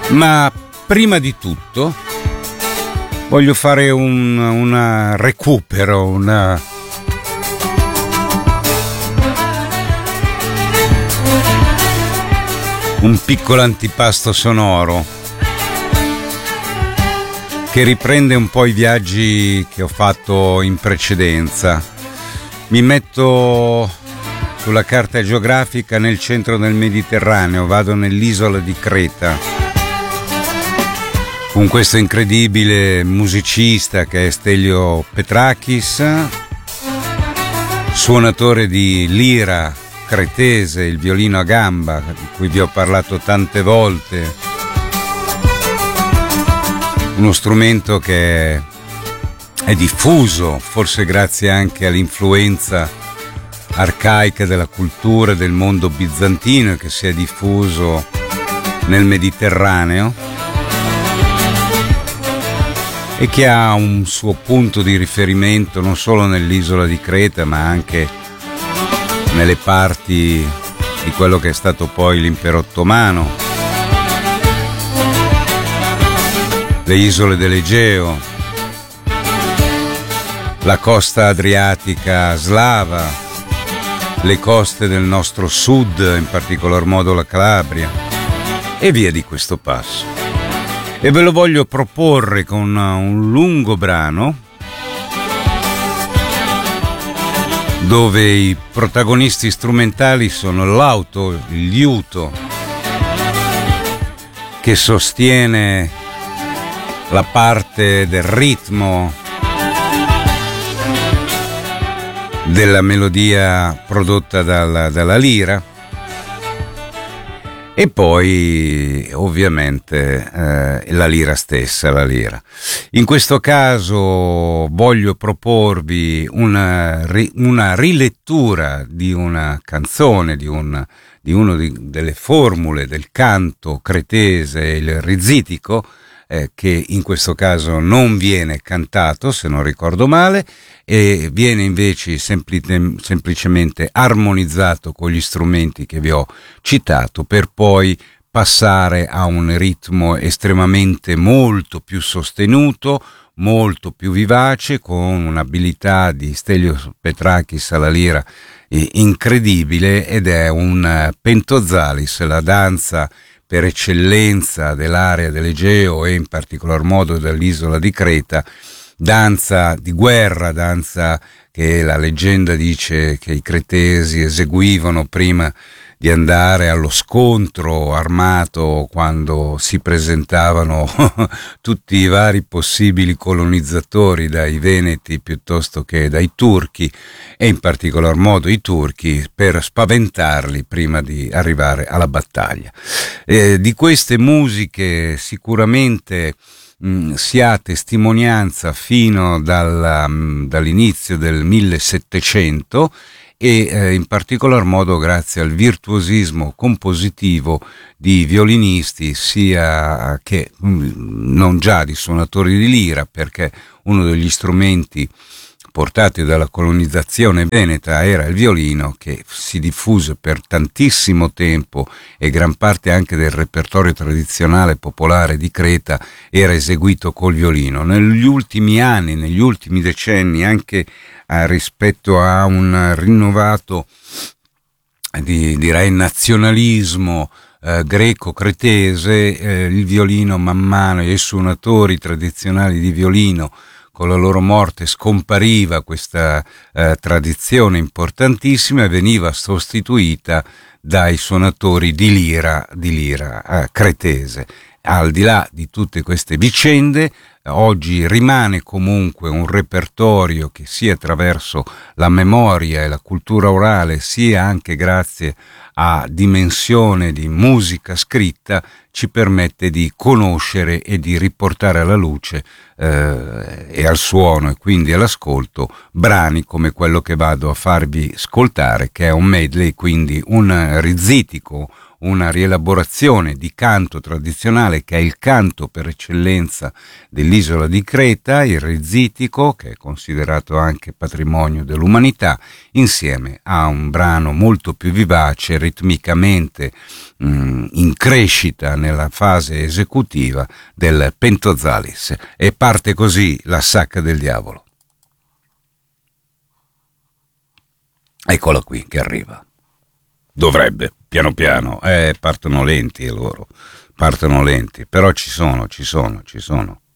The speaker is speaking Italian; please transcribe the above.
Ma prima di tutto voglio fare un recupero, un piccolo antipasto sonoro che riprende un po' i viaggi che ho fatto in precedenza. Mi metto sulla carta geografica nel centro del Mediterraneo, vado nell'isola di Creta con questo incredibile musicista che è Stelio Petrakis, suonatore di lira cretese, il violino a gamba, di cui vi ho parlato tante volte, uno strumento che è diffuso, forse grazie anche all'influenza arcaica della cultura del mondo bizantino che si è diffuso nel Mediterraneo e che ha un suo punto di riferimento non solo nell'isola di Creta ma anche nelle parti di quello che è stato poi l'impero ottomano, le isole dell'Egeo, la costa adriatica slava, le coste del nostro sud, in particolar modo la Calabria, e via di questo passo. E ve lo voglio proporre con un lungo brano dove i protagonisti strumentali sono l'auto, il liuto, che sostiene la parte del ritmo della melodia prodotta dalla lira, e poi ovviamente la lira stessa, la lira. In questo caso voglio proporvi una rilettura di una canzone, di una delle formule del canto cretese, il rizitico, che in questo caso non viene cantato, se non ricordo male, e viene invece semplicemente armonizzato con gli strumenti che vi ho citato, per poi passare a un ritmo estremamente molto più sostenuto, molto più vivace, con un'abilità di Stelio Petrakis alla lira incredibile, ed è un pentozalis, la danza per eccellenza dell'area dell'Egeo e in particolar modo dell'isola di Creta, danza di guerra, danza che la leggenda dice che i cretesi eseguivano prima di andare allo scontro armato, quando si presentavano tutti i vari possibili colonizzatori, dai veneti piuttosto che dai turchi, e in particolar modo i turchi, per spaventarli prima di arrivare alla battaglia. Di queste musiche sicuramente si ha testimonianza fino dall'inizio del 1700, e in particolar modo grazie al virtuosismo compositivo di violinisti, sia che non già di suonatori di lira, perché uno degli strumenti portati dalla colonizzazione veneta era il violino, che si diffuse per tantissimo tempo, e gran parte anche del repertorio tradizionale popolare di Creta era eseguito col violino. Negli ultimi anni, negli ultimi decenni, anche rispetto a un rinnovato direi nazionalismo greco-cretese, il violino man mano, e i suonatori tradizionali di violino con la loro morte scompariva questa tradizione importantissima e veniva sostituita dai suonatori di lira cretese. Al di là di tutte queste vicende, oggi rimane comunque un repertorio che, sia attraverso la memoria e la cultura orale, sia anche grazie a dimensione di musica scritta, ci permette di conoscere e di riportare alla luce e al suono, e quindi all'ascolto, brani come quello che vado a farvi ascoltare, che è un medley, quindi un rizitico, una rielaborazione di canto tradizionale che è il canto per eccellenza dell'isola di Creta, il rezzitico, che è considerato anche patrimonio dell'umanità, insieme a un brano molto più vivace, ritmicamente in crescita nella fase esecutiva del Pentozalis. E parte così la Sacca del Diavolo. Eccola qui che arriva. Dovrebbe, piano piano, partono lenti loro, partono lenti, però ci sono.